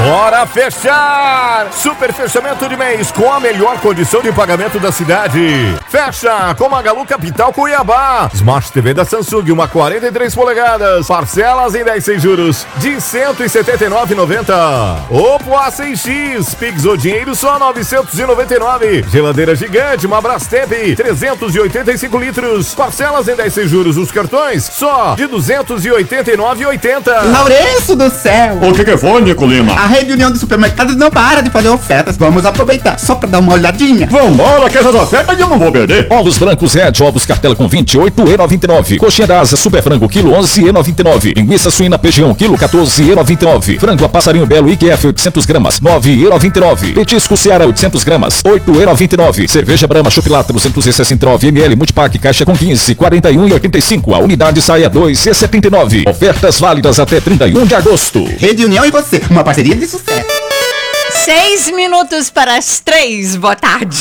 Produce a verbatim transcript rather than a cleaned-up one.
Bora fechar! Super fechamento de mês com a melhor condição de pagamento da cidade. Fecha com Magalu Capital Cuiabá. Smart T V da Samsung, uma quarenta e três polegadas. Parcelas em dez sem juros de cento e setenta e nove reais e noventa centavos. Oppo A seis X, Pix ou dinheiro só novecentos e noventa e nove reais. Geladeira gigante, uma Brastemp, trezentos e oitenta e cinco litros. Parcelas em dez sem juros. Os cartões só de duzentos e oitenta e nove reais e oitenta centavos. Lourenço do céu! O que que foi, Nico Lima? A Rede União de Supermercados não para de fazer ofertas. Vamos aproveitar só pra dar uma olhadinha. Vambora, que essas ofertas eu não vou perder. Ovos brancos Red, ovos cartela com vinte e oito reais e noventa e nove centavos. Coxinha da asa super frango, quilo onze reais e noventa e nove centavos. Linguiça suína Pegião, quilo quatorze reais e noventa e nove centavos. Frango a passarinho belo I Q F oitocentos gramas, nove reais e noventa e nove centavos. Petisco Seara oitocentos gramas, oito reais e noventa e nove centavos. Cerveja Brahma Chupilata duzentos e sessenta e nove mililitros Multipack, caixa com quinze, quarenta e um reais e oitenta e cinco centavos. A unidade sai a dois reais e setenta e nove centavos. Ofertas válidas até trinta e um de agosto. Rede União e você, uma parceria de sucesso. Seis minutos para as três, boa tarde.